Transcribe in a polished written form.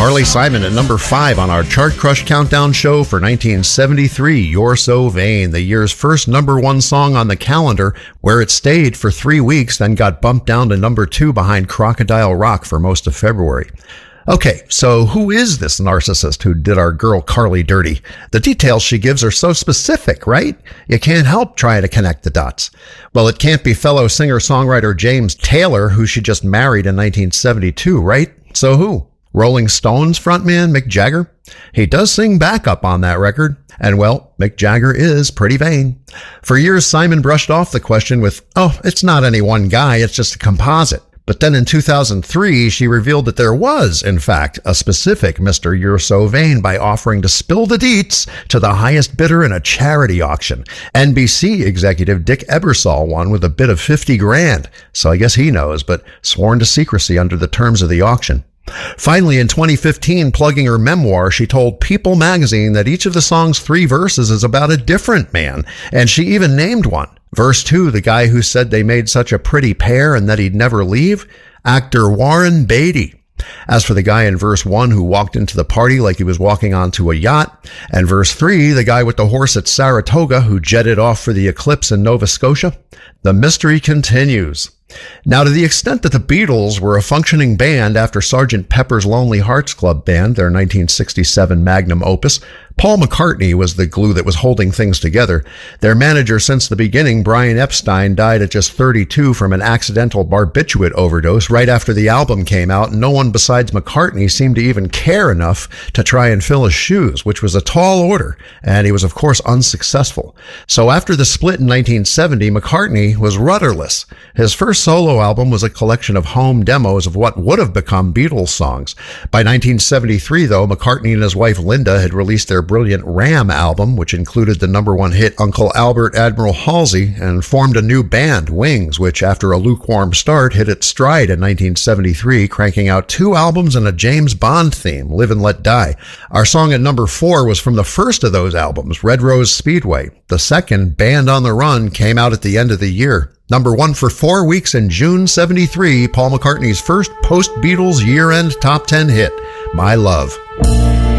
Carly Simon at number 5 on our Chart Crush Countdown show for 1973, You're So Vain, the year's first number 1 song on the calendar, where it stayed for 3 weeks, then got bumped down to number 2 behind Crocodile Rock for most of February. Okay, so who is this narcissist who did our girl Carly dirty? The details she gives are so specific, right? You can't help trying to connect the dots. Well, it can't be fellow singer-songwriter James Taylor, who she just married in 1972, right? So who? Rolling Stones frontman Mick Jagger? He does sing backup on that record. And well, Mick Jagger is pretty vain. For years, Simon brushed off the question with, oh, it's not any one guy, it's just a composite. But then in 2003, she revealed that there was, in fact, a specific Mr. You're So Vain by offering to spill the deets to the highest bidder in a charity auction. NBC executive Dick Ebersol won with a bid of $50,000. So I guess he knows, but sworn to secrecy under the terms of the auction. Finally, in 2015, plugging her memoir, she told People magazine that each of the song's 3 verses is about a different man, and she even named one. Verse 2, the guy who said they made such a pretty pair and that he'd never leave, actor Warren Beatty. As for the guy in verse 1 who walked into the party like he was walking onto a yacht, and verse 3, the guy with the horse at Saratoga who jetted off for the eclipse in Nova Scotia, the mystery continues. Now, to the extent that the Beatles were a functioning band after Sgt. Pepper's Lonely Hearts Club Band, their 1967 magnum opus, Paul McCartney was the glue that was holding things together. Their manager since the beginning, Brian Epstein, died at just 32 from an accidental barbiturate overdose right after the album came out, and no one besides McCartney seemed to even care enough to try and fill his shoes, which was a tall order, and he was of course unsuccessful. So after the split in 1970, McCartney was rudderless. His first solo album was a collection of home demos of what would have become Beatles songs. By 1973, though, McCartney and his wife Linda had released their brilliant Ram album, which included the number 1 hit Uncle Albert Admiral Halsey, and formed a new band, Wings, which after a lukewarm start hit its stride in 1973, cranking out 2 albums and a James Bond theme, Live and Let Die. Our song at number 4 was from the first of those albums, Red Rose Speedway. The second, Band on the Run, came out at the end of the year. Number 1 for 4 weeks in June 73, Paul McCartney's first post-Beatles year-end top 10 hit, My Love.